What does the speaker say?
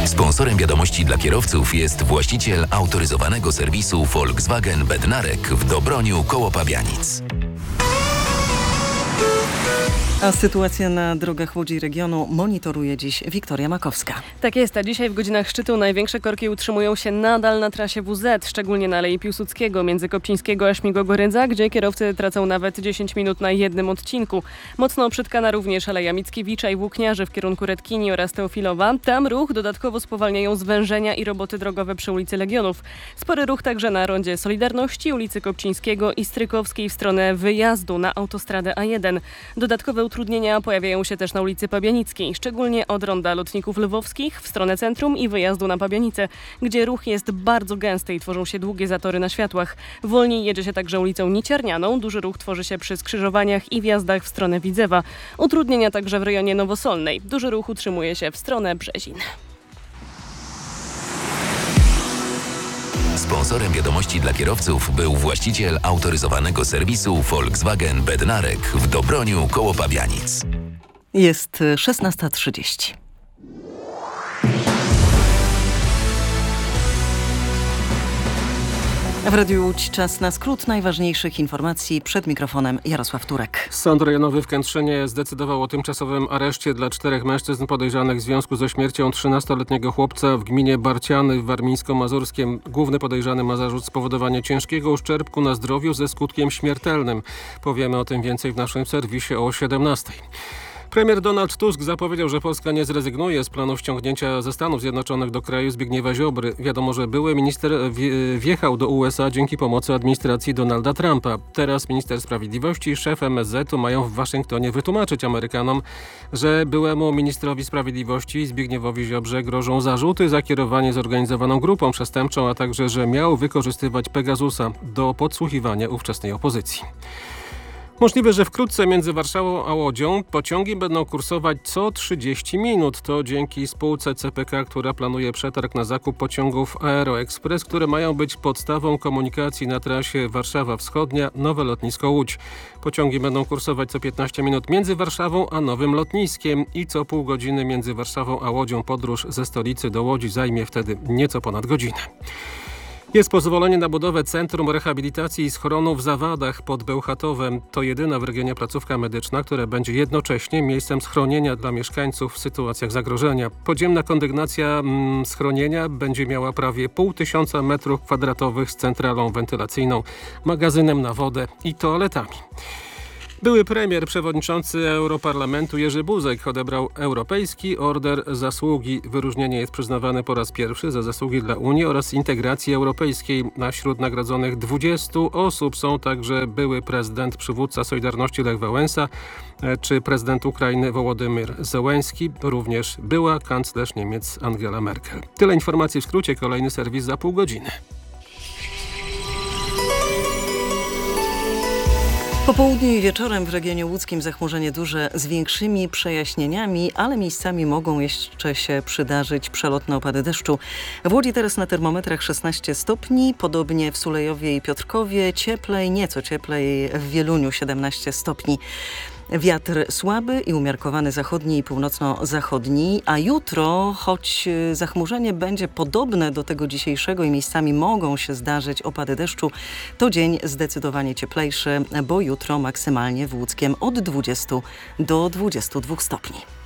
Sponsorem wiadomości dla kierowców jest właściciel autoryzowanego serwisu Volkswagen Bednarek w Dobroniu koło Pabianic. A sytuację na drogach Łodzi regionu monitoruje dziś Wiktoria Makowska. Tak jest, a dzisiaj w godzinach szczytu największe korki utrzymują się nadal na trasie WZ, szczególnie na Alei Piłsudskiego, między Kopcińskiego a Śmigłogorydza, gdzie kierowcy tracą nawet 10 minut na jednym odcinku. Mocno przytkana również Aleja Mickiewicza i Włókniarzy w kierunku Redkini oraz Teofilowa. Tam ruch dodatkowo spowalniają zwężenia i roboty drogowe przy ulicy Legionów. Spory ruch także na rondzie Solidarności, ulicy Kopcińskiego i Strykowskiej w stronę wyjazdu na autostradę A1. Dodatkowe utrudnienia pojawiają się też na ulicy Pabianickiej, szczególnie od ronda Lotników Lwowskich w stronę centrum i wyjazdu na Pabianice, gdzie ruch jest bardzo gęsty i tworzą się długie zatory na światłach. Wolniej jedzie się także ulicą Niciarnianą. Duży ruch tworzy się przy skrzyżowaniach i wjazdach w stronę Widzewa. Utrudnienia także w rejonie Nowosolnej. Duży ruch utrzymuje się w stronę Brzezin. Sponsorem wiadomości dla kierowców był właściciel autoryzowanego serwisu Volkswagen Bednarek w Dobroniu koło Pabianic. Jest 16:30. W Radiu Łódź czas na skrót najważniejszych informacji. Przed mikrofonem Jarosław Turek. Sąd rejonowy w Kętrzynie zdecydował o tymczasowym areszcie dla 4 mężczyzn podejrzanych w związku ze śmiercią 13-letniego chłopca w gminie Barciany w Warmińsko-Mazurskiem. Główny podejrzany ma zarzut spowodowania ciężkiego uszczerbku na zdrowiu ze skutkiem śmiertelnym. Powiemy o tym więcej w naszym serwisie o 17:00. Premier Donald Tusk zapowiedział, że Polska nie zrezygnuje z planów ściągnięcia ze Stanów Zjednoczonych do kraju Zbigniewa Ziobry. Wiadomo, że były minister wjechał do USA dzięki pomocy administracji Donalda Trumpa. Teraz minister sprawiedliwości i szef MSZ-u mają w Waszyngtonie wytłumaczyć Amerykanom, że byłemu ministrowi sprawiedliwości Zbigniewowi Ziobrze grożą zarzuty za kierowanie zorganizowaną grupą przestępczą, a także, że miał wykorzystywać Pegasusa do podsłuchiwania ówczesnej opozycji. Możliwe, że wkrótce między Warszawą a Łodzią pociągi będą kursować co 30 minut. To dzięki spółce CPK, która planuje przetarg na zakup pociągów Aeroexpress, które mają być podstawą komunikacji na trasie Warszawa Wschodnia, Nowe Lotnisko Łódź. Pociągi będą kursować co 15 minut między Warszawą a Nowym Lotniskiem i co pół godziny między Warszawą a Łodzią. Podróż ze stolicy do Łodzi zajmie wtedy nieco ponad godzinę. Jest pozwolenie na budowę Centrum Rehabilitacji i Schronu w Zawadach pod Bełchatowem. To jedyna w regionie placówka medyczna, która będzie jednocześnie miejscem schronienia dla mieszkańców w sytuacjach zagrożenia. Podziemna kondygnacja schronienia będzie miała prawie 500 m2 z centralą wentylacyjną, magazynem na wodę i toaletami. Były premier, przewodniczący Europarlamentu Jerzy Buzek odebrał Europejski Order Zasługi. Wyróżnienie jest przyznawane po raz pierwszy za zasługi dla Unii oraz integracji europejskiej. Na wśród nagrodzonych 20 osób są także były prezydent, przywódca Solidarności Lech Wałęsa czy prezydent Ukrainy Wołodymyr Zełenski, również była kanclerz Niemiec Angela Merkel. Tyle informacji w skrócie, kolejny serwis za pół godziny. Po południu i wieczorem w regionie łódzkim zachmurzenie duże z większymi przejaśnieniami, ale miejscami mogą jeszcze się przydarzyć przelotne opady deszczu. W Łodzi teraz na termometrach 16 stopni, podobnie w Sulejowie i Piotrkowie, cieplej, nieco cieplej w Wieluniu 17 stopni. Wiatr słaby i umiarkowany zachodni i północno-zachodni, a jutro, choć zachmurzenie będzie podobne do tego dzisiejszego i miejscami mogą się zdarzyć opady deszczu, to dzień zdecydowanie cieplejszy, bo jutro maksymalnie w Łódzkiem od 20 do 22 stopni.